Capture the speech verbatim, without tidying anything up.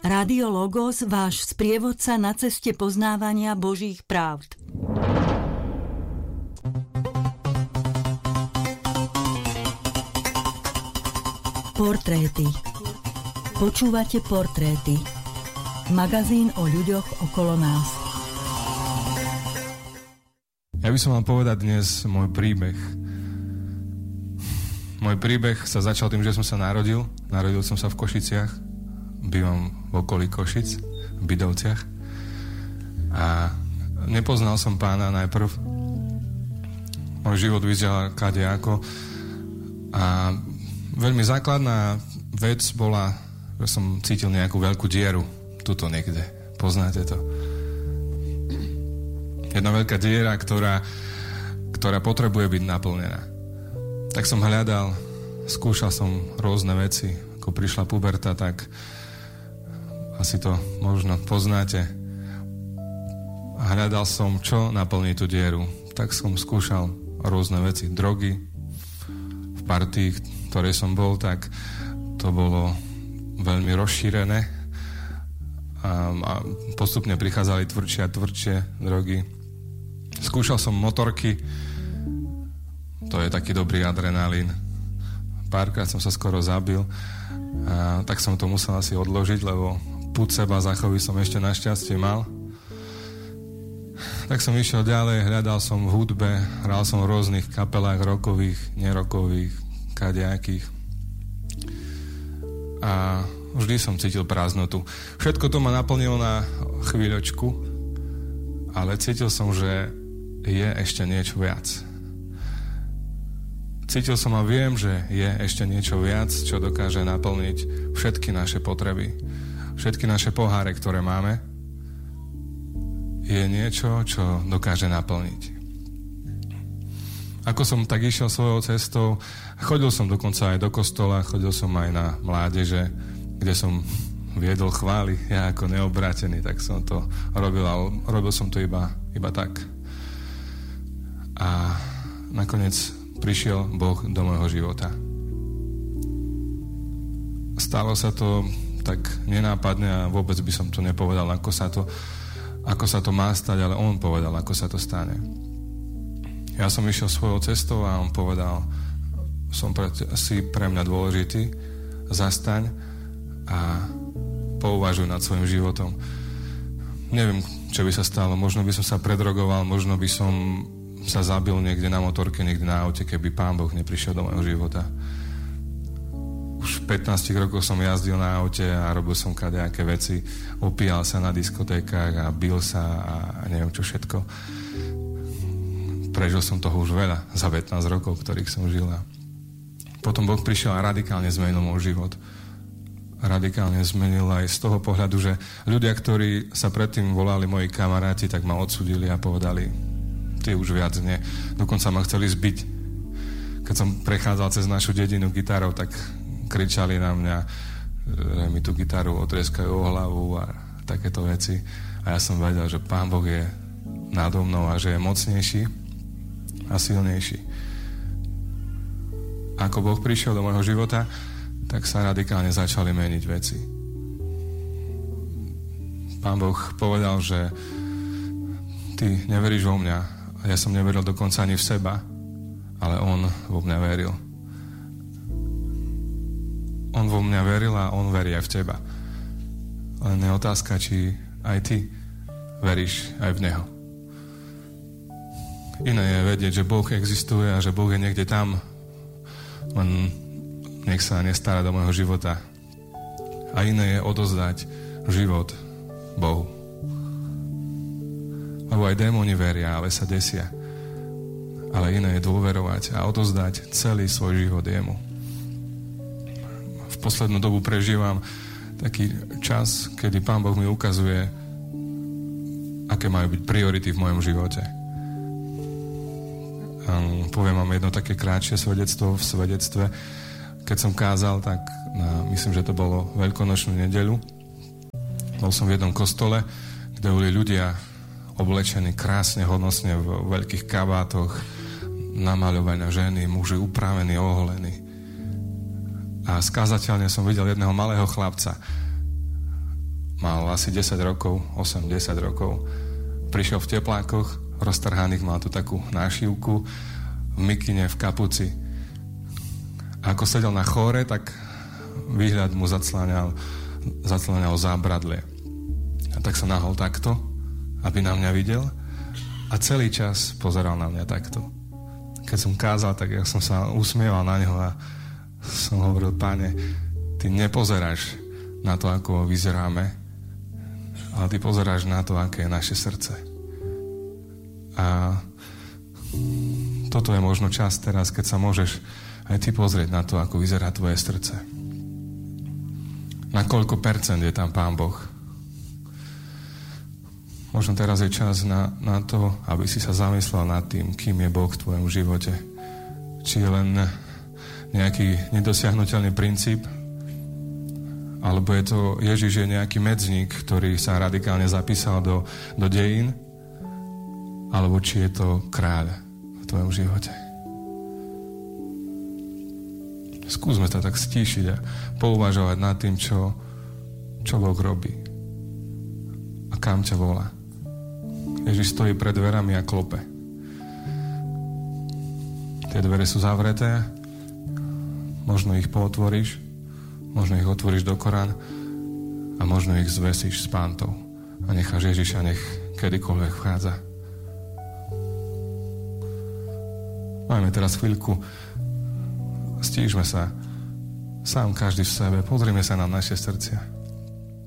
Rádio Logos, váš sprievodca na ceste poznávania Božích pravd. Portréty. Počúvate Portréty. Magazín o ľuďoch okolo nás. Ja by som mal povedať dnes môj príbeh. Môj príbeh sa začal tým, že som sa narodil. Narodil som sa v Košiciach. Bývam v okolí Košic, v Bydovciach. A nepoznal som Pána najprv. Môj život vyzeral kadejako. A veľmi základná vec bola, že som cítil nejakú veľkú dieru. Tuto niekde. Poznáte to? Jedna veľká diera, ktorá, ktorá potrebuje byť naplnená. Tak som hľadal, skúšal som rôzne veci. Ako prišla puberta, tak asi to možno poznáte. Hľadal som, čo naplní tú dieru. Tak som skúšal rôzne veci. Drogy. V partii, v ktorej som bol, tak to bolo veľmi rozšírené. A, a postupne prichádzali tvrdšie a tvrdšie drogy. Skúšal som motorky. To je taký dobrý adrenalín. Párkrát som sa skoro zabil. A tak som to musel asi odložiť, lebo púd seba zachovy som ešte našťastie mal. Tak som išiel ďalej, hľadal som v hudbe, hral som v rôznych kapelách rokových, nerokových, kadejakých. A vždy som cítil prázdnotu. Všetko to ma naplnilo na chvíľočku, ale cítil som, že je ešte niečo viac. Cítil som a viem, že je ešte niečo viac, čo dokáže naplniť všetky naše potreby. Všetky naše poháre, ktoré máme, je niečo, čo dokáže naplniť. Ako som tak išiel svojou cestou, chodil som dokonca aj do kostola, chodil som aj na mládeže, kde som viedol chvály, ja ako neobrátený, tak som to robil, ale robil som to iba, iba tak. A nakoniec prišiel Boh do môjho života. Stalo sa to tak nenápadne a vôbec by som to nepovedal, ako sa to, ako sa to má stať, ale on povedal, ako sa to stane. Ja som išiel svojou cestou a on povedal, som pre, si pre mňa dôležitý, zastaň a pouvažuj nad svojim životom. Neviem, čo by sa stalo, možno by som sa predrogoval, možno by som sa zabil niekde na motorke, niekde na aute, keby Pán Boh neprišiel do môjho života. Už v pätnástich rokoch som jazdil na aute a robil som kadejaké veci. Opíjal sa na diskotékach a bil sa a neviem čo všetko. Prežil som toho už veľa za pätnásť rokov, ktorých som žil. A potom Boh prišiel a radikálne zmenil môj život. Radikálne zmenil aj z toho pohľadu, že ľudia, ktorí sa predtým volali moji kamaráti, tak ma odsúdili a povedali, ty už viac nie. Dokonca ma chceli zbiť. Keď som prechádzal cez našu dedinu gitarou, tak kričali na mňa, že mi tú gitaru otrieskajú o hlavu a takéto veci. A ja som vedel, že Pán Boh je nado mnou a že je mocnejší a silnejší. Ako Boh prišiel do môjho života, tak sa radikálne začali meniť veci. Pán Boh povedal, že ty neveríš vo mňa. A ja som neveril dokonca ani v seba, ale on vo mňa veril. On vo mňa veril a on verí aj v teba. Len je otázka, či aj ty veríš aj v Neho. Iné je vedieť, že Boh existuje a že Boh je niekde tam, len nech sa nestará do môjho života. A iné je odozdať život Bohu. Lebo aj démoni veria, ale sa desia. Ale iné je dôverovať a odozdať celý svoj život jemu. V poslednú dobu prežívam taký čas, kedy Pán Boh mi ukazuje, aké majú byť priority v mojom živote. Um, poviem vám jedno také krátšie svedectvo v svedectve. Keď som kázal, tak na, myslím, že to bolo veľkonočnú nedeľu. Bol som v jednom kostole, kde boli ľudia oblečení krásne, hodnostne v veľkých kabátoch, namaľované ženy, muži upravení, oholení. A skázateľne som videl jedného malého chlapca. mal asi desať rokov, osem desať rokov. Prišiel v teplákoch, roztrhaných, mal tu takú nášivku, v mikine, v kapuci. A ako sedel na chóre, tak výhľad mu zacláňal, zacláňal zábradlie. A tak sa nahol takto, aby na mňa videl. A celý čas pozeral na mňa takto. Keď som kázal, tak ja som sa usmieval na neho a som hovoril: Pane, ty nepozeráš na to, ako vyzeráme, ale ty pozeráš na to, aké je naše srdce. A toto je možno čas teraz, keď sa môžeš aj ty pozrieť na to, ako vyzerá tvoje srdce. Na koľko percent je tam Pán Boh? Možno teraz je čas na, na to, aby si sa zamyslel nad tým, kým je Boh v tvojom živote. Či je len nejaký nedosiahnuteľný princíp, alebo je to Ježiš je nejaký medzník, ktorý sa radikálne zapísal do, do dejín, alebo či je to kráľ v tvojom živote. Skúsme sa tak stíšiť a pouvažovať nad tým, čo, čo Boh robí a kam ťa volá. Ježiš stojí pred dverami a klope. Tie dvere sú zavreté, možno ich pootvoríš, možno ich otvoríš do Korán a možno ich zvesíš s pántou a necháš Ježiša, nech kedykoľvek vchádza. Máme teraz chvíľku, stížme sa, sám každý v sebe, pozrime sa na naše srdcia.